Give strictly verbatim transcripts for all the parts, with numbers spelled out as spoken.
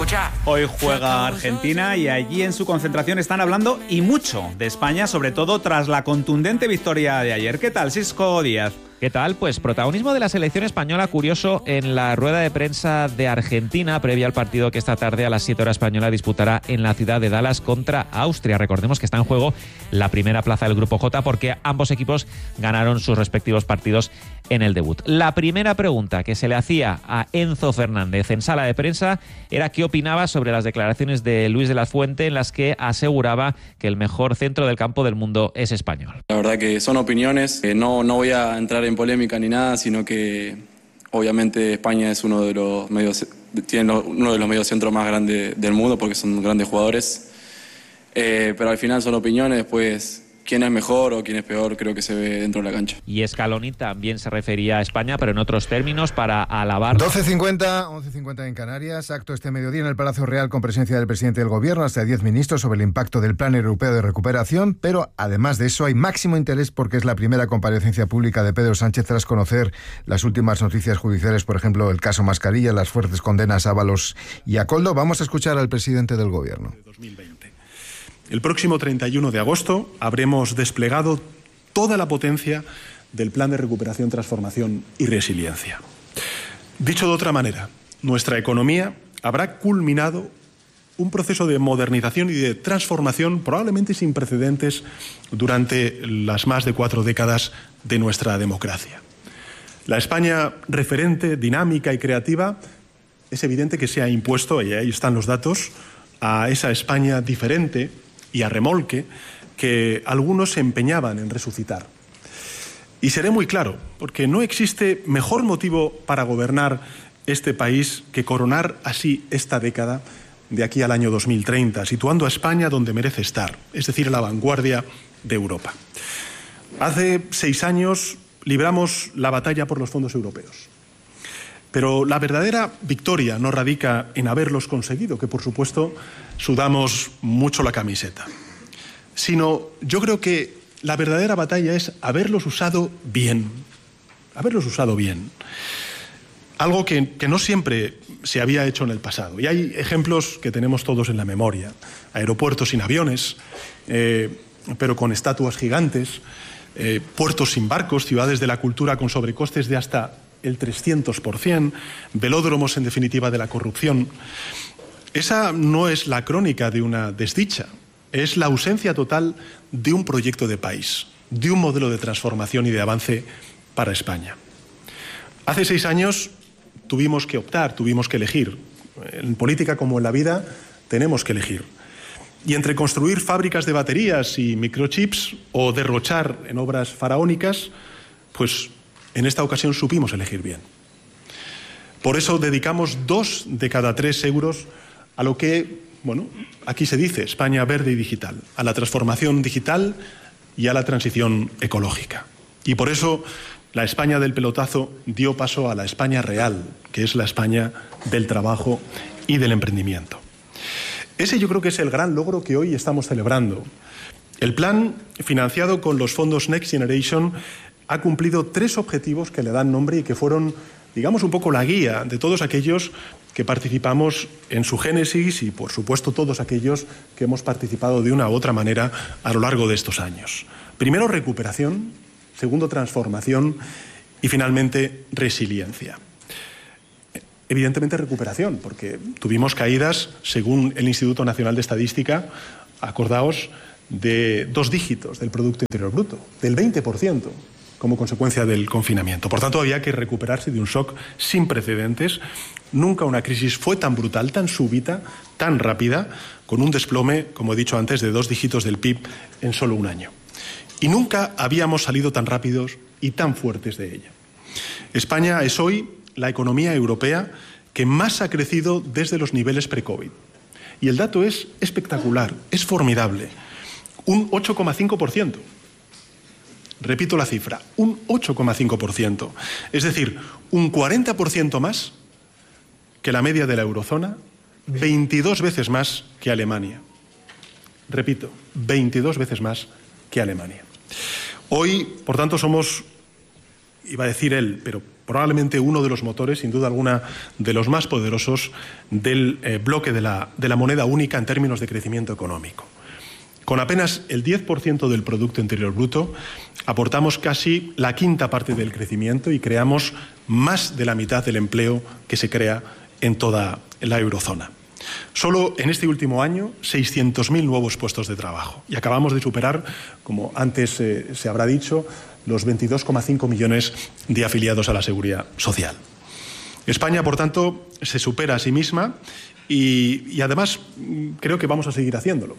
Escucha. Hoy juega Argentina y allí en su concentración están hablando y mucho de España, sobre todo tras la contundente victoria de ayer. ¿Qué tal, Sisco Díaz? ¿Qué tal? Pues protagonismo de la selección española, curioso, en la rueda de prensa de Argentina, previa al partido que esta tarde a las siete horas española disputará en la ciudad de Dallas contra Austria. Recordemos que está en juego la primera plaza del Grupo J porque ambos equipos ganaron sus respectivos partidos en el debut. La primera pregunta que se le hacía a Enzo Fernández en sala de prensa era qué opinaba sobre las declaraciones de Luis de la Fuente en las que aseguraba que el mejor centro del campo del mundo es español. La verdad que son opiniones, eh, no, no voy a entrar en polémica ni nada, sino que obviamente España es uno de los medios, tiene uno de los mediocentros más grandes del mundo porque son grandes jugadores, eh, pero al final son opiniones, pues quién es mejor o quién es peor creo que se ve dentro de la cancha. Y Scaloni también se refería a España, pero en otros términos, para alabar. doce cincuenta, once cincuenta en Canarias. Acto este mediodía en el Palacio Real con presencia del presidente del Gobierno, hasta diez ministros, sobre el impacto del Plan Europeo de Recuperación. Pero además de eso hay máximo interés porque es la primera comparecencia pública de Pedro Sánchez tras conocer las últimas noticias judiciales, por ejemplo el caso Mascarilla, las fuertes condenas a Ábalos y a Koldo. Vamos a escuchar al presidente del Gobierno. dos mil veinte. El próximo treinta y uno de agosto habremos desplegado toda la potencia del Plan de Recuperación, Transformación y Resiliencia. Dicho de otra manera, nuestra economía habrá culminado un proceso de modernización y de transformación probablemente sin precedentes durante las más de cuatro décadas de nuestra democracia. La España referente, dinámica y creativa es evidente que se ha impuesto, y ahí están los datos, a esa España diferente y a remolque que algunos se empeñaban en resucitar. Y seré muy claro, porque no existe mejor motivo para gobernar este país que coronar así esta década de aquí al año dos mil treinta, situando a España donde merece estar, es decir, a la vanguardia de Europa. Hace seis años libramos la batalla por los fondos europeos. Pero la verdadera victoria no radica en haberlos conseguido, que por supuesto sudamos mucho la camiseta, sino yo creo que la verdadera batalla es haberlos usado bien, haberlos usado bien. Algo que, que no siempre se había hecho en el pasado. Y hay ejemplos que tenemos todos en la memoria. Aeropuertos sin aviones, eh, pero con estatuas gigantes, eh, puertos sin barcos, ciudades de la cultura con sobrecostes de hasta el trescientos por ciento, velódromos en definitiva de la corrupción. Esa no es la crónica de una desdicha, es la ausencia total de un proyecto de país, de un modelo de transformación y de avance para España. Hace seis años tuvimos que optar, tuvimos que elegir. En política como en la vida tenemos que elegir. Y entre construir fábricas de baterías y microchips o derrochar en obras faraónicas, pues en esta ocasión supimos elegir bien. Por eso dedicamos dos de cada tres euros a lo que, bueno, aquí se dice España verde y digital, a la transformación digital y a la transición ecológica. Y por eso la España del pelotazo dio paso a la España real, que es la España del trabajo y del emprendimiento. Ese yo creo que es el gran logro que hoy estamos celebrando. El plan, financiado con los fondos Next Generation, ha cumplido tres objetivos que le dan nombre y que fueron, digamos, un poco la guía de todos aquellos que participamos en su génesis y, por supuesto, todos aquellos que hemos participado de una u otra manera a lo largo de estos años. Primero, recuperación. Segundo, transformación. Y, finalmente, resiliencia. Evidentemente, recuperación, porque tuvimos caídas, según el Instituto Nacional de Estadística, acordaos, de dos dígitos del Producto Interior Bruto, del veinte por ciento. Como consecuencia del confinamiento. Por tanto, había que recuperarse de un shock sin precedentes. Nunca una crisis fue tan brutal, tan súbita, tan rápida, con un desplome, como he dicho antes, de dos dígitos del P I B en solo un año. Y nunca habíamos salido tan rápidos y tan fuertes de ella. España es hoy la economía europea que más ha crecido desde los niveles pre-COVID. Y el dato es espectacular, es formidable. Un ocho coma cinco por ciento. Repito la cifra, un ocho coma cinco por ciento. Es decir, un cuarenta por ciento más que la media de la eurozona, veintidós veces más que Alemania. Repito, veintidós veces más que Alemania. Hoy, por tanto, somos iba a decir él, pero probablemente uno de los motores, sin duda alguna, de los más poderosos del eh, bloque de la, de la moneda única en términos de crecimiento económico. Con apenas el diez por ciento del Producto Interior Bruto, aportamos casi la quinta parte del crecimiento y creamos más de la mitad del empleo que se crea en toda la eurozona. Solo en este último año, seiscientos mil nuevos puestos de trabajo. Y acabamos de superar, como antes eh, se habrá dicho, los veintidós coma cinco millones de afiliados a la Seguridad Social. España, por tanto, se supera a sí misma y, y además creo que vamos a seguir haciéndolo.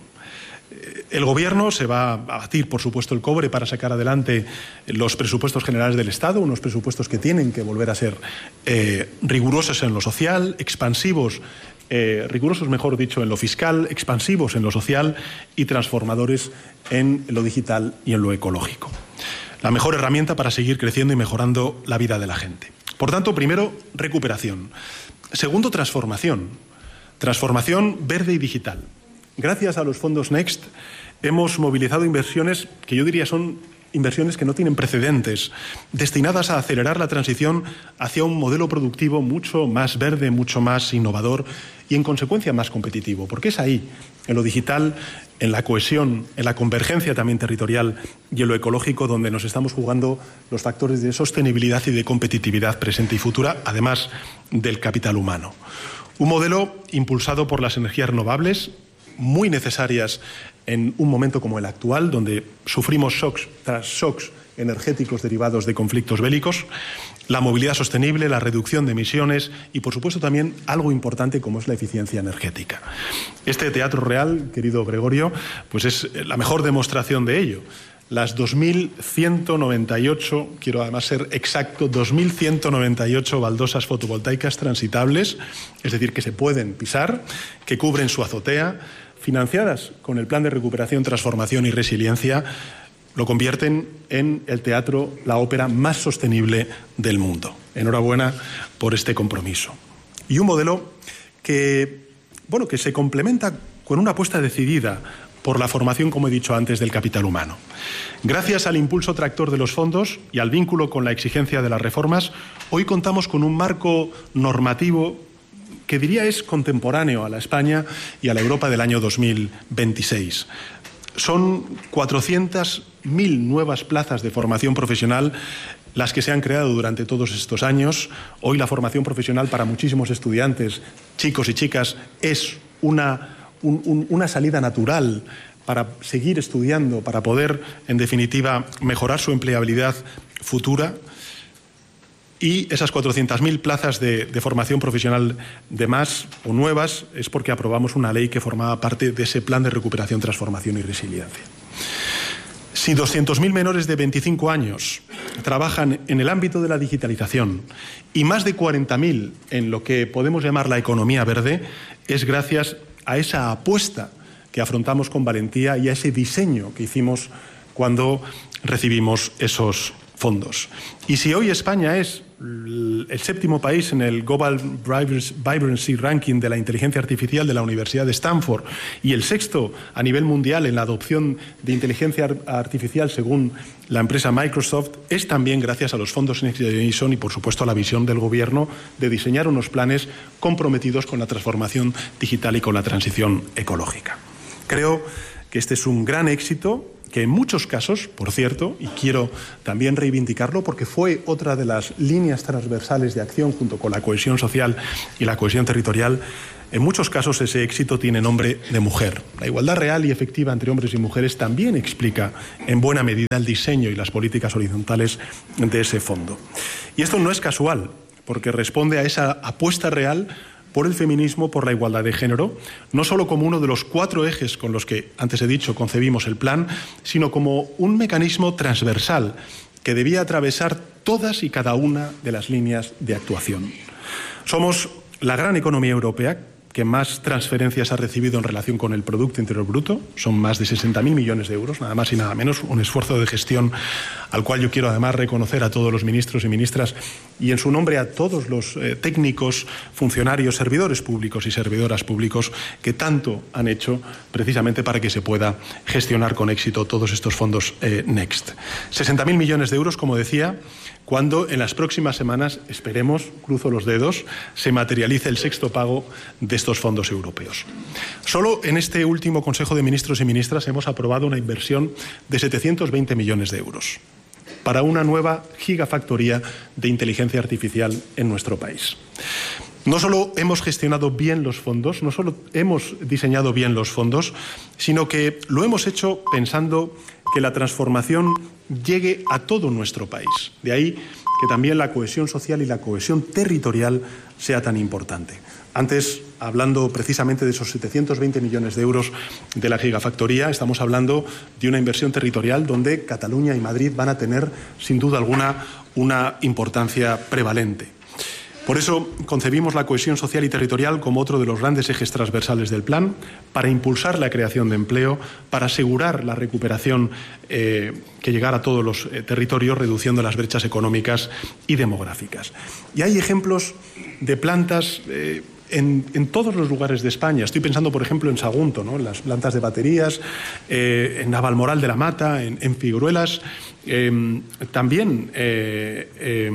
El Gobierno se va a batir, por supuesto, el cobre para sacar adelante los presupuestos generales del Estado, unos presupuestos que tienen que volver a ser eh, rigurosos en lo social, expansivos, eh, rigurosos, mejor dicho, en lo fiscal, expansivos en lo social y transformadores en lo digital y en lo ecológico. La mejor herramienta para seguir creciendo y mejorando la vida de la gente. Por tanto, primero, recuperación. Segundo, transformación. Transformación verde y digital. Gracias a los fondos Next hemos movilizado inversiones que yo diría son inversiones que no tienen precedentes, destinadas a acelerar la transición hacia un modelo productivo mucho más verde, mucho más innovador y, en consecuencia, más competitivo. Porque es ahí, en lo digital, en la cohesión, en la convergencia también territorial y en lo ecológico, donde nos estamos jugando los factores de sostenibilidad y de competitividad presente y futura, además del capital humano. Un modelo impulsado por las energías renovables, muy necesarias en un momento como el actual, donde sufrimos shocks tras shocks energéticos derivados de conflictos bélicos, la movilidad sostenible, la reducción de emisiones y, por supuesto, también algo importante como es la eficiencia energética. Este Teatro Real, querido Gregorio, pues es la mejor demostración de ello. Las dos mil ciento noventa y ocho, quiero además ser exacto, dos mil ciento noventa y ocho baldosas fotovoltaicas transitables, es decir, que se pueden pisar, que cubren su azotea, financiadas con el Plan de Recuperación, Transformación y Resiliencia, lo convierten en el teatro, la ópera más sostenible del mundo. Enhorabuena por este compromiso. Y un modelo que, bueno, que se complementa con una apuesta decidida por la formación, como he dicho antes, del capital humano. Gracias al impulso tractor de los fondos y al vínculo con la exigencia de las reformas, hoy contamos con un marco normativo que diría es contemporáneo a la España y a la Europa del año dos mil veintiséis. Son cuatrocientas mil nuevas plazas de formación profesional las que se han creado durante todos estos años. Hoy la formación profesional para muchísimos estudiantes, chicos y chicas, es una, un, un, una salida natural para seguir estudiando, para poder, en definitiva, mejorar su empleabilidad futura. Y esas cuatrocientas mil plazas de, de formación profesional de más o nuevas es porque aprobamos una ley que formaba parte de ese Plan de Recuperación, Transformación y Resiliencia. Si doscientos mil menores de veinticinco años trabajan en el ámbito de la digitalización y más de cuarenta mil en lo que podemos llamar la economía verde, es gracias a esa apuesta que afrontamos con valentía y a ese diseño que hicimos cuando recibimos esos fondos. Y si hoy España es el séptimo país en el Global Vibrancy Ranking de la inteligencia artificial de la Universidad de Stanford y el sexto a nivel mundial en la adopción de inteligencia artificial según la empresa Microsoft, es también gracias a los fondos Next Generation y, por supuesto, a la visión del Gobierno de diseñar unos planes comprometidos con la transformación digital y con la transición ecológica. Creo que este es un gran éxito que en muchos casos, por cierto, y quiero también reivindicarlo porque fue otra de las líneas transversales de acción junto con la cohesión social y la cohesión territorial, en muchos casos ese éxito tiene nombre de mujer. La igualdad real y efectiva entre hombres y mujeres también explica en buena medida el diseño y las políticas horizontales de ese fondo. Y esto no es casual, porque responde a esa apuesta real por el feminismo, por la igualdad de género, no solo como uno de los cuatro ejes con los que, antes he dicho, concebimos el plan, sino como un mecanismo transversal que debía atravesar todas y cada una de las líneas de actuación. Somos la gran economía europea que más transferencias ha recibido en relación con el Producto Interior Bruto. Son más de sesenta mil millones de euros, nada más y nada menos, un esfuerzo de gestión al cual yo quiero además reconocer a todos los ministros y ministras y en su nombre a todos los eh, técnicos, funcionarios, servidores públicos y servidoras públicos que tanto han hecho precisamente para que se pueda gestionar con éxito todos estos fondos eh, Next. sesenta mil millones de euros, como decía, cuando en las próximas semanas, esperemos, cruzo los dedos, se materialice el sexto pago de estos fondos europeos. Solo en este último Consejo de Ministros y Ministras hemos aprobado una inversión de setecientos veinte millones de euros para una nueva gigafactoría de inteligencia artificial en nuestro país. No solo hemos gestionado bien los fondos, no solo hemos diseñado bien los fondos, sino que lo hemos hecho pensando que la transformación llegue a todo nuestro país. De ahí que también la cohesión social y la cohesión territorial sea tan importante. Antes, hablando precisamente de esos setecientos veinte millones de euros de la gigafactoría, estamos hablando de una inversión territorial donde Cataluña y Madrid van a tener, sin duda alguna, una importancia prevalente. Por eso concebimos la cohesión social y territorial como otro de los grandes ejes transversales del plan, para impulsar la creación de empleo, para asegurar la recuperación eh, que llegara a todos los eh, territorios, reduciendo las brechas económicas y demográficas. Y hay ejemplos de plantas eh, en, en todos los lugares de España. Estoy pensando, por ejemplo, en Sagunto, ¿no? En las plantas de baterías, eh, en Navalmoral de la Mata, en, en Figueruelas, eh, también... Eh, eh,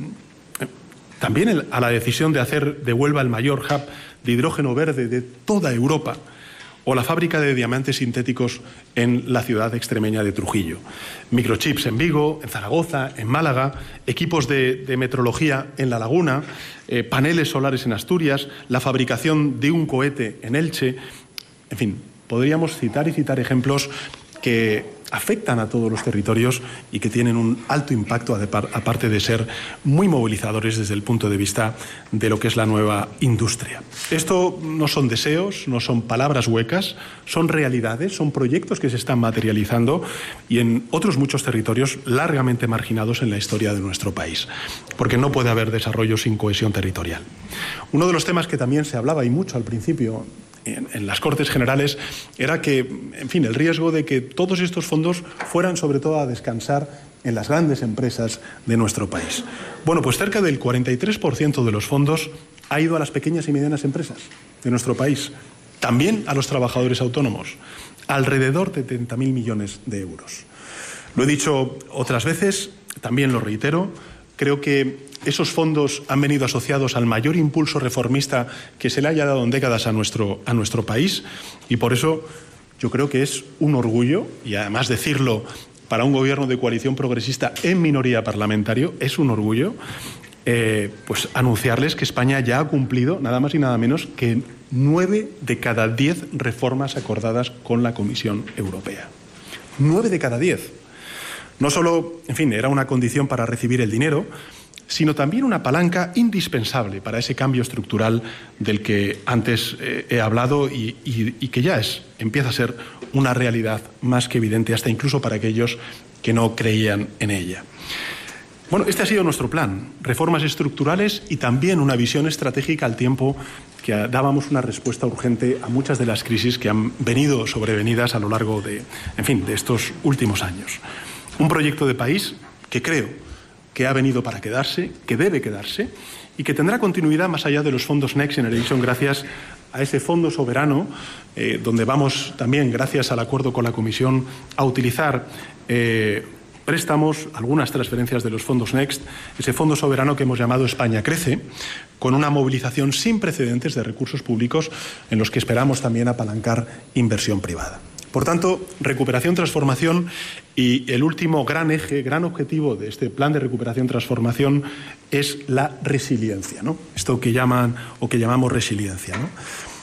También a la decisión de hacer de Huelva el mayor hub de hidrógeno verde de toda Europa, o la fábrica de diamantes sintéticos en la ciudad extremeña de Trujillo. Microchips en Vigo, en Zaragoza, en Málaga, equipos de, de metrología en La Laguna, eh, paneles solares en Asturias, la fabricación de un cohete en Elche. En fin, podríamos citar y citar ejemplos que afectan a todos los territorios y que tienen un alto impacto, aparte de ser muy movilizadores desde el punto de vista de lo que es la nueva industria. Esto no son deseos, no son palabras huecas, son realidades, son proyectos que se están materializando y en otros muchos territorios largamente marginados en la historia de nuestro país, porque no puede haber desarrollo sin cohesión territorial. Uno de los temas que también se hablaba y mucho al principio En, en las Cortes Generales era que, en fin, el riesgo de que todos estos fondos fueran sobre todo a descansar en las grandes empresas de nuestro país. Bueno, pues cerca del cuarenta y tres por ciento de los fondos ha ido a las pequeñas y medianas empresas de nuestro país, también a los trabajadores autónomos, alrededor de treinta mil millones de euros. Lo he dicho otras veces, también lo reitero, creo que esos fondos han venido asociados al mayor impulso reformista que se le haya dado en décadas a nuestro, a nuestro país y por eso yo creo que es un orgullo, y además decirlo para un gobierno de coalición progresista en minoría parlamentario, es un orgullo eh, pues anunciarles que España ya ha cumplido nada más y nada menos que nueve de cada diez reformas acordadas con la Comisión Europea. Nueve de cada diez. No solo, en fin, era una condición para recibir el dinero, sino también una palanca indispensable para ese cambio estructural del que antes eh, he hablado y, y, y que ya es, empieza a ser una realidad más que evidente, hasta incluso para aquellos que no creían en ella. Bueno, este ha sido nuestro plan, reformas estructurales y también una visión estratégica al tiempo que dábamos una respuesta urgente a muchas de las crisis que han venido sobrevenidas a lo largo de, en fin, de estos últimos años. Un proyecto de país que creo que ha venido para quedarse, que debe quedarse y que tendrá continuidad más allá de los fondos Next Generation gracias a ese fondo soberano eh, donde vamos también, gracias al acuerdo con la Comisión, a utilizar eh, préstamos, algunas transferencias de los fondos Next, ese fondo soberano que hemos llamado España Crece, con una movilización sin precedentes de recursos públicos en los que esperamos también apalancar inversión privada. Por tanto, recuperación, transformación y el último gran eje, gran objetivo de este plan de recuperación-transformación es la resiliencia, ¿no? Esto que llaman o que llamamos resiliencia, ¿no?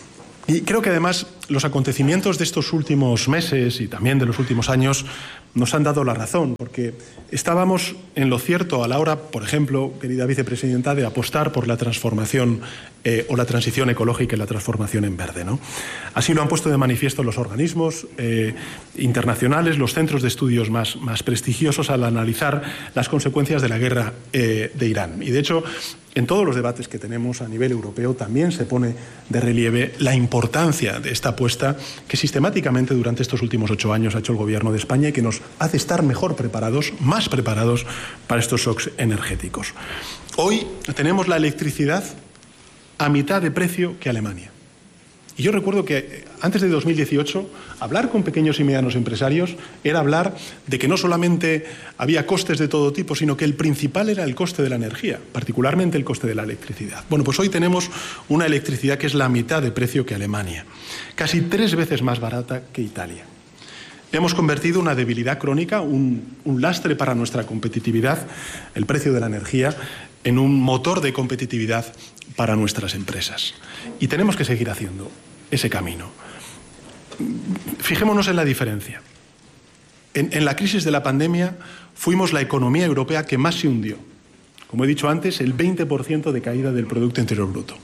Y creo que además los acontecimientos de estos últimos meses y también de los últimos años nos han dado la razón, porque estábamos en lo cierto a la hora, por ejemplo, querida vicepresidenta, de apostar por la transformación eh, o la transición ecológica y la transformación en verde, ¿no? Así lo han puesto de manifiesto los organismos eh, internacionales, los centros de estudios más, más prestigiosos al analizar las consecuencias de la guerra eh, de Irán. Y de hecho, en todos los debates que tenemos a nivel europeo también se pone de relieve la importancia de esta apuesta que sistemáticamente durante estos últimos ocho años ha hecho el Gobierno de España y que nos hace estar mejor preparados, más preparados para estos shocks energéticos. Hoy tenemos la electricidad a mitad de precio que Alemania. Y yo recuerdo que antes de dos mil dieciocho, hablar con pequeños y medianos empresarios era hablar de que no solamente había costes de todo tipo, sino que el principal era el coste de la energía, particularmente el coste de la electricidad. Bueno, pues hoy tenemos una electricidad que es la mitad de precio que Alemania, casi tres veces más barata que Italia. Hemos convertido una debilidad crónica, un, un lastre para nuestra competitividad, el precio de la energía, en un motor de competitividad para nuestras empresas. Y tenemos que seguir haciendo ese camino. Fijémonos en la diferencia. En, en la crisis de la pandemia fuimos la economía europea que más se hundió. Como he dicho antes, el veinte por ciento de caída del Producto Interior Bruto.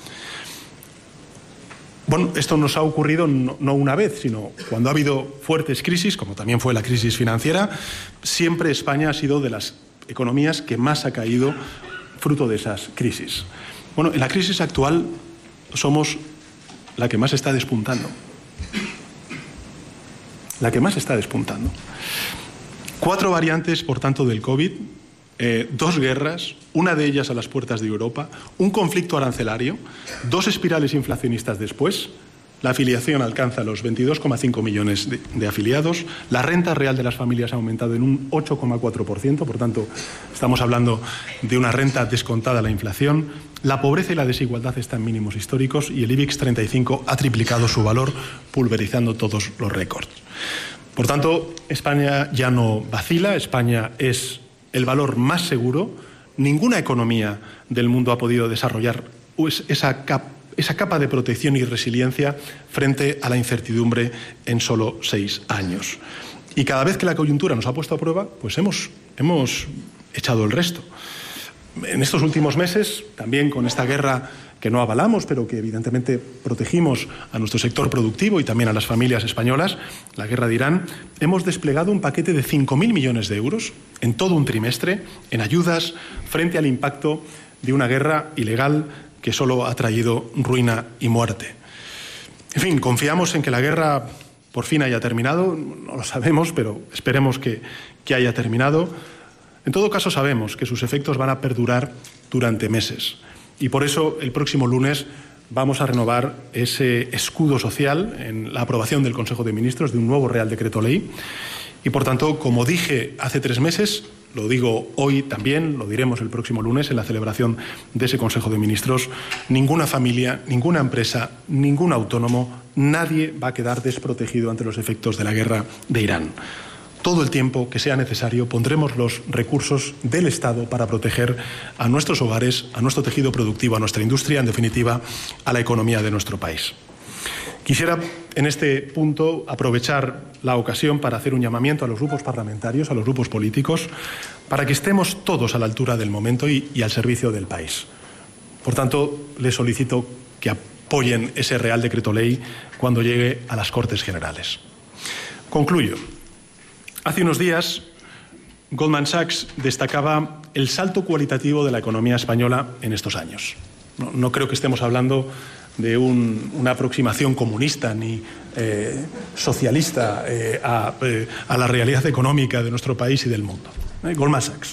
Bueno, esto nos ha ocurrido no, no una vez, sino cuando ha habido fuertes crisis, como también fue la crisis financiera, siempre España ha sido de las economías que más ha caído fruto de esas crisis. Bueno, en la crisis actual somos la que más está despuntando. La que más está despuntando. Cuatro variantes, por tanto, del COVID, eh, dos guerras, una de ellas a las puertas de Europa, un conflicto arancelario, dos espirales inflacionistas después. La afiliación alcanza los veintidós coma cinco millones de, de afiliados. La renta real de las familias ha aumentado en un ocho coma cuatro por ciento. Por tanto, estamos hablando de una renta descontada a la inflación. La pobreza y la desigualdad están en mínimos históricos y el IBEX treinta y cinco ha triplicado su valor, pulverizando todos los récords. Por tanto, España ya no vacila. España es el valor más seguro. Ninguna economía del mundo ha podido desarrollar esa capacidad esa capa de protección y resiliencia frente a la incertidumbre en solo seis años. Y cada vez que la coyuntura nos ha puesto a prueba, pues hemos, hemos echado el resto. En estos últimos meses, también con esta guerra que no avalamos, pero que evidentemente protegimos a nuestro sector productivo y también a las familias españolas, la guerra de Irán, hemos desplegado un paquete de cinco mil millones de euros en todo un trimestre en ayudas frente al impacto de una guerra ilegal que solo ha traído ruina y muerte. En fin, confiamos en que la guerra por fin haya terminado, no lo sabemos, pero esperemos que, que haya terminado. En todo caso, sabemos que sus efectos van a perdurar durante meses y por eso el próximo lunes vamos a renovar ese escudo social en la aprobación del Consejo de Ministros de un nuevo Real Decreto Ley y, por tanto, como dije hace tres meses, lo digo hoy también, lo diremos el próximo lunes en la celebración de ese Consejo de Ministros, ninguna familia, ninguna empresa, ningún autónomo, nadie va a quedar desprotegido ante los efectos de la guerra de Irán. Todo el tiempo que sea necesario pondremos los recursos del Estado para proteger a nuestros hogares, a nuestro tejido productivo, a nuestra industria, en definitiva, a la economía de nuestro país. Quisiera, en este punto, aprovechar la ocasión para hacer un llamamiento a los grupos parlamentarios, a los grupos políticos, para que estemos todos a la altura del momento y, y al servicio del país. Por tanto, les solicito que apoyen ese Real Decreto Ley cuando llegue a las Cortes Generales. Concluyo. Hace unos días, Goldman Sachs destacaba el salto cualitativo de la economía española en estos años. No, no creo que estemos hablando de un, una aproximación comunista ni eh, socialista eh, a, eh, a la realidad económica de nuestro país y del mundo. ¿Eh? Goldman Sachs.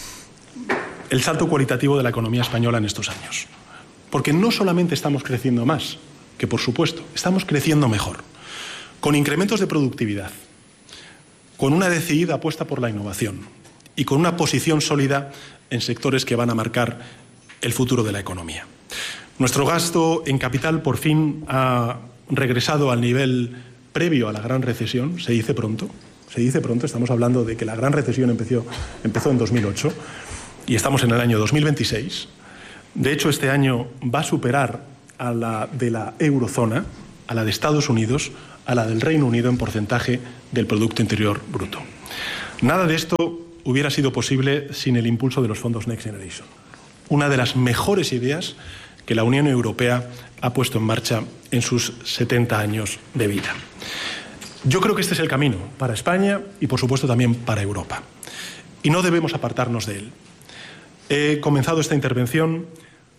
El salto cualitativo de la economía española en estos años. Porque no solamente estamos creciendo más, que por supuesto, estamos creciendo mejor, con incrementos de productividad, con una decidida apuesta por la innovación y con una posición sólida en sectores que van a marcar el futuro de la economía. Nuestro gasto en capital por fin ha regresado al nivel previo a la gran recesión, se dice pronto, se dice pronto, estamos hablando de que la gran recesión empezó, empezó en dos mil ocho y estamos en el año dos mil veintiséis. De hecho, este año va a superar a la de la eurozona, a la de Estados Unidos, a la del Reino Unido en porcentaje del Producto Interior Bruto. Nada de esto hubiera sido posible sin el impulso de los fondos Next Generation. Una de las mejores ideas que la Unión Europea ha puesto en marcha en sus setenta años de vida. Yo creo que este es el camino para España y, por supuesto, también para Europa. Y no debemos apartarnos de él. He comenzado esta intervención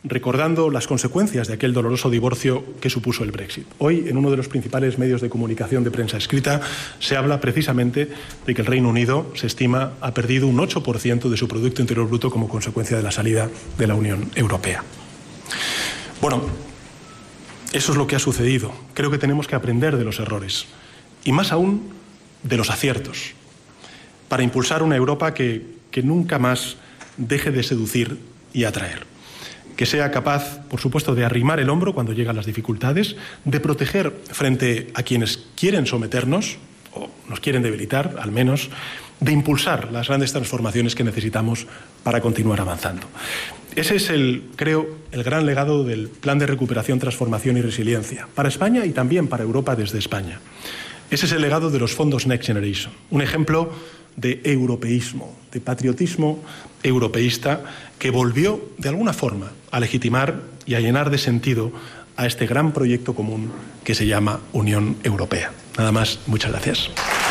recordando las consecuencias de aquel doloroso divorcio que supuso el Brexit. Hoy, en uno de los principales medios de comunicación de prensa escrita, se habla precisamente de que el Reino Unido, se estima, ha perdido un ocho por ciento de su Producto Interior Bruto como consecuencia de la salida de la Unión Europea. Bueno, eso es lo que ha sucedido. Creo que tenemos que aprender de los errores y más aún de los aciertos para impulsar una Europa que, que nunca más deje de seducir y atraer. Que sea capaz, por supuesto, de arrimar el hombro cuando llegan las dificultades, de proteger frente a quienes quieren someternos o nos quieren debilitar, al menos, de impulsar las grandes transformaciones que necesitamos para continuar avanzando. Ese es, el, creo, el gran legado del Plan de Recuperación, Transformación y Resiliencia, para España y también para Europa desde España. Ese es el legado de los fondos Next Generation, un ejemplo de europeísmo, de patriotismo europeísta que volvió, de alguna forma, a legitimar y a llenar de sentido a este gran proyecto común que se llama Unión Europea. Nada más, muchas gracias.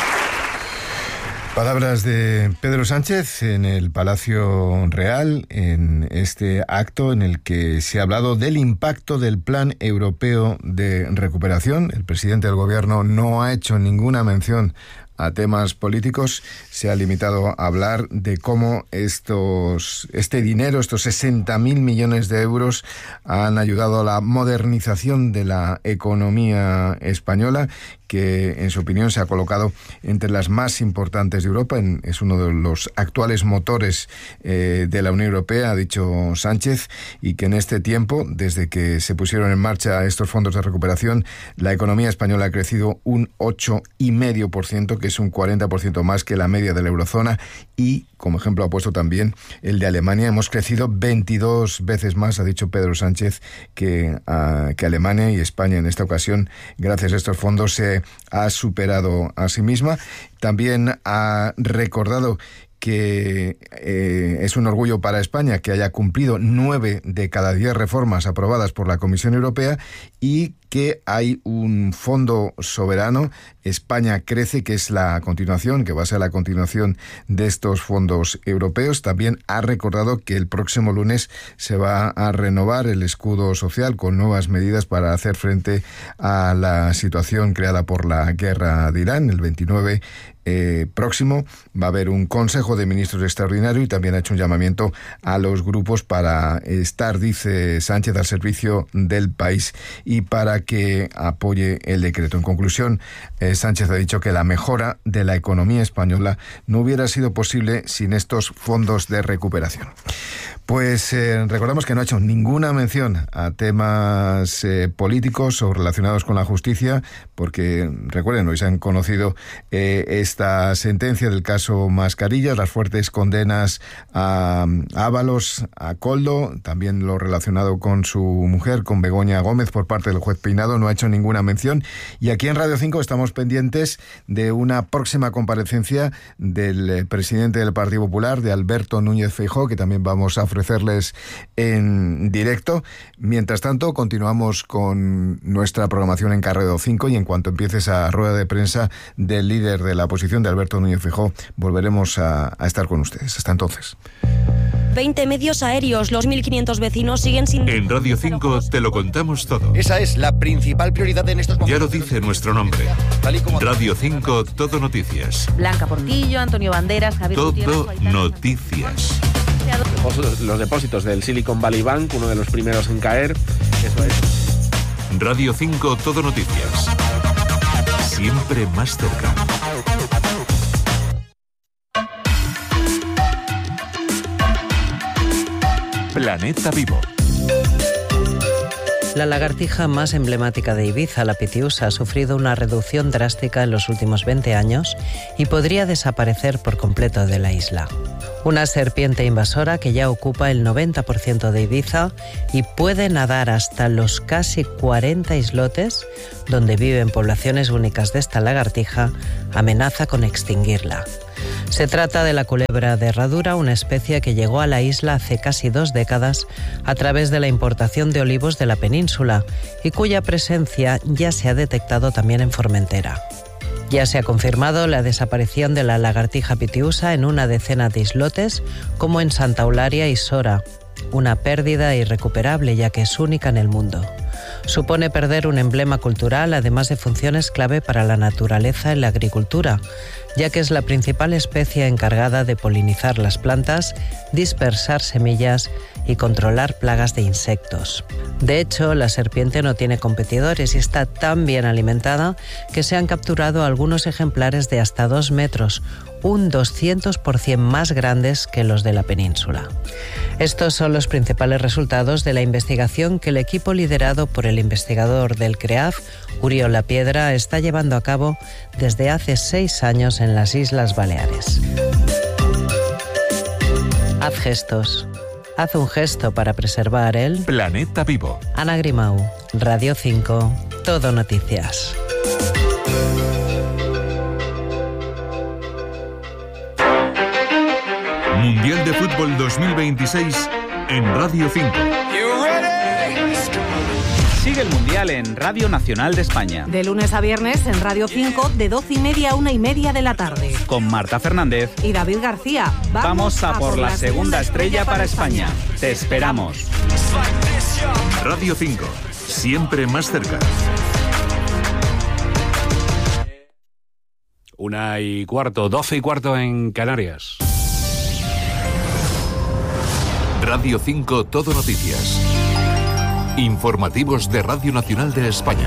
Palabras de Pedro Sánchez en el Palacio Real, en este acto en el que se ha hablado del impacto del Plan Europeo de Recuperación. El presidente del Gobierno no ha hecho ninguna mención a temas políticos, se ha limitado a hablar de cómo estos, este dinero, estos sesenta mil millones de euros, han ayudado a la modernización de la economía española, que en su opinión se ha colocado entre las más importantes de Europa. En, es uno de los actuales motores eh, de la Unión Europea, ha dicho Sánchez, y que en este tiempo, desde que se pusieron en marcha estos fondos de recuperación, la economía española ha crecido un ocho coma cinco por ciento, que es un cuarenta por ciento más que la media de la eurozona, y como ejemplo ha puesto también el de Alemania. Hemos crecido veintidós veces más, ha dicho Pedro Sánchez, que, uh, que Alemania, y España en esta ocasión, gracias a estos fondos, se ha superado a sí misma. También ha recordado que eh, es un orgullo para España que haya cumplido nueve de cada diez reformas aprobadas por la Comisión Europea, y que hay un fondo soberano, España Crece, que es la continuación, que va a ser la continuación de estos fondos europeos. También ha recordado que el próximo lunes se va a renovar el escudo social con nuevas medidas para hacer frente a la situación creada por la guerra de Irán. El veintinueve eh, próximo va a haber un Consejo de Ministros extraordinario, y también ha hecho un llamamiento a los grupos para estar, dice Sánchez, al servicio del país y para que apoye el decreto. En conclusión, eh, Sánchez ha dicho que la mejora de la economía española no hubiera sido posible sin estos fondos de recuperación. Pues eh, recordamos que no ha hecho ninguna mención a temas eh, políticos o relacionados con la justicia, porque, recuerden, hoy se han conocido eh, esta sentencia del caso Mascarillas, las fuertes condenas a Ábalos, a Koldo, también lo relacionado con su mujer, con Begoña Gómez, por parte del juez Peinado. No ha hecho ninguna mención. Y aquí en Radio cinco estamos pendientes de una próxima comparecencia del presidente del Partido Popular, de Alberto Núñez Feijóo, que también vamos a ofrecerles en directo. Mientras tanto, continuamos con nuestra programación en Carrero cinco, y en cuanto empiece esa rueda de prensa del líder de la oposición, de Alberto Núñez Feijóo, volveremos a, a estar con ustedes. Hasta entonces. veinte medios aéreos, los mil quinientos vecinos siguen sin... En Radio cinco te lo contamos todo. Esa es la principal prioridad en estos momentos. Ya lo dice nuestro nombre. Radio cinco, todo noticias. Blanca Portillo, Antonio Banderas, Javier Todo noticias. Los depósitos del Silicon Valley Bank, uno de los primeros en caer. Eso es. Radio cinco, todo noticias. Siempre más cerca. Planeta Vivo. La lagartija más emblemática de Ibiza, la pitiusa, ha sufrido una reducción drástica en los últimos veinte años y podría desaparecer por completo de la isla. Una serpiente invasora que ya ocupa el noventa por ciento de Ibiza y puede nadar hasta los casi cuarenta islotes donde viven poblaciones únicas de esta lagartija, amenaza con extinguirla. Se trata de la culebra de herradura, una especie que llegó a la isla hace casi dos décadas a través de la importación de olivos de la península y cuya presencia ya se ha detectado también en Formentera. Ya se ha confirmado la desaparición de la lagartija pitiusa en una decena de islotes, como en Santa Eulalia y Sora. una pérdida irrecuperable ya que es única en el mundo. Supone perder un emblema cultural, además de funciones clave para la naturaleza y la agricultura, ya que es la principal especie encargada de polinizar las plantas, dispersar semillas y controlar plagas de insectos. De hecho, la serpiente no tiene competidores y está tan bien alimentada que se han capturado algunos ejemplares de hasta dos metros, un doscientos por ciento más grandes que los de la península. Estos son los principales resultados de la investigación que el equipo liderado por el investigador del CREAF, Uriol Lapiedra, está llevando a cabo desde hace seis años en las Islas Baleares. Haz gestos. Haz un gesto para preservar el planeta vivo. Ana Grimau, Radio cinco, Todo Noticias. Mundial de Fútbol dos mil veintiséis en Radio cinco. Sigue el Mundial en Radio Nacional de España. De lunes a viernes en Radio cinco, de doce y media a una y media de la tarde. Con Marta Fernández y David García. Vamos, Vamos a, a por, por la segunda estrella para España. España. Te esperamos. Radio cinco, siempre más cerca. Una y cuarto, doce y cuarto en Canarias. Radio cinco, Todo Noticias. Informativos de Radio Nacional de España.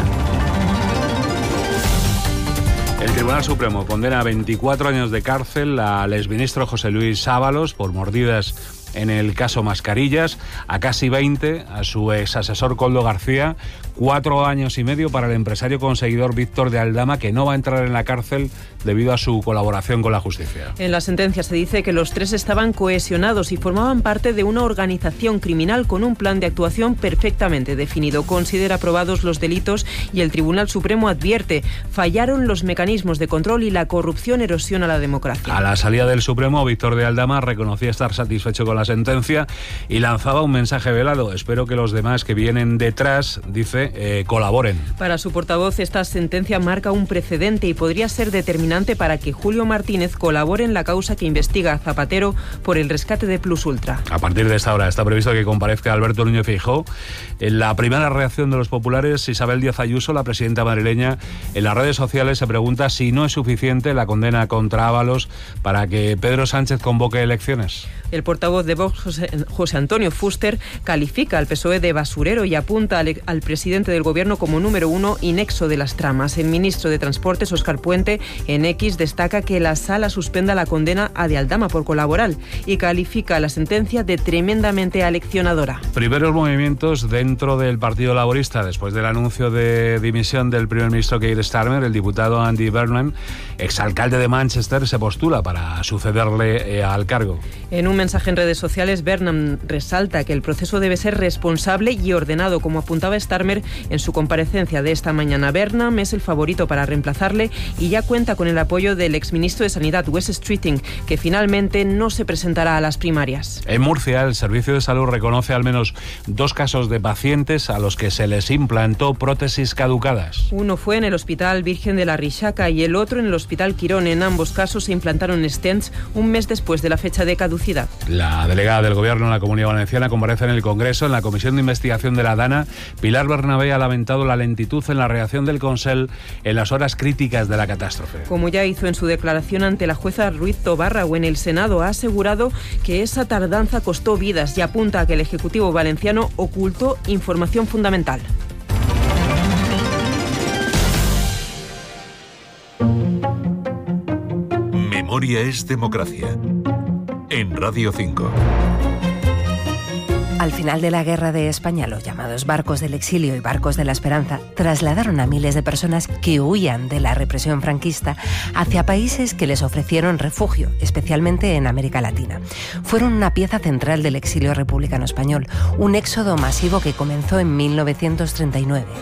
El Tribunal Supremo condena a veinticuatro años de cárcel al exministro José Luis Ábalos por mordidas en el caso Mascarillas, a casi veinte a su ex asesor Koldo García, cuatro años y medio para el empresario conseguidor Víctor de Aldama, que no va a entrar en la cárcel debido a su colaboración con la justicia. En la sentencia se dice que los tres estaban cohesionados y formaban parte de una organización criminal con un plan de actuación perfectamente definido. Considera probados los delitos y el Tribunal Supremo advierte, fallaron los mecanismos de control y la corrupción erosiona la democracia. A la salida del Supremo, Víctor de Aldama reconocía estar satisfecho con la sentencia y lanzaba un mensaje velado. Espero que los demás que vienen detrás, dice, eh, colaboren. Para su portavoz, esta sentencia marca un precedente y podría ser determinante para que Julio Martínez colabore en la causa que investiga a Zapatero por el rescate de Plus Ultra. A partir de esta hora está previsto que comparezca Alberto Núñez Feijóo. En la primera reacción de los populares, Isabel Díaz Ayuso, la presidenta madrileña, en las redes sociales se pregunta si no es suficiente la condena contra Ábalos para que Pedro Sánchez convoque elecciones. El portavoz de Vox, José, José Antonio Fuster, califica al P S O E de basurero y apunta al, al presidente del gobierno como número uno y nexo de las tramas. El ministro de Transportes, Óscar Puente, en X destaca que la Sala suspenda la condena a de Aldama por colaborar y califica la sentencia de tremendamente aleccionadora. Primeros movimientos dentro del Partido Laborista después del anuncio de dimisión del primer ministro Keir Starmer. El diputado Andy Burnham, exalcalde de Manchester, se postula para sucederle eh, al cargo. En un mensaje en redes sociales, Burnham resalta que el proceso debe ser responsable y ordenado, como apuntaba Starmer en su comparecencia de esta mañana. Burnham es el favorito para reemplazarle y ya cuenta con el apoyo del exministro de Sanidad, Wes Streeting, que finalmente no se presentará a las primarias. En Murcia, el Servicio de Salud reconoce al menos dos casos de pacientes a los que se les implantó prótesis caducadas. Uno fue en el Hospital Virgen de la Rixaca y el otro en el Hospital Quirón. En ambos casos se implantaron stents un mes después de la fecha de caducidad. La delegada del Gobierno en la Comunidad Valenciana comparece en el Congreso. En la Comisión de Investigación de la DANA, Pilar Bernabé ha lamentado la lentitud en la reacción del Consell en las horas críticas de la catástrofe. Como ya hizo en su declaración ante la jueza Ruiz Tobarra o en el Senado, ha asegurado que esa tardanza costó vidas y apunta a que el Ejecutivo valenciano ocultó información fundamental. Memoria es democracia. En Radio cinco. Al final de la Guerra de España, los llamados barcos del exilio y barcos de la esperanza trasladaron a miles de personas que huían de la represión franquista hacia países que les ofrecieron refugio, especialmente en América Latina. Fueron una pieza central del exilio republicano español, un éxodo masivo que comenzó en mil novecientos treinta y nueve.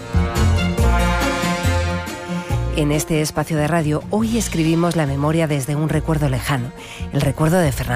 En este espacio de radio, hoy escribimos la memoria desde un recuerdo lejano, el recuerdo de Fernando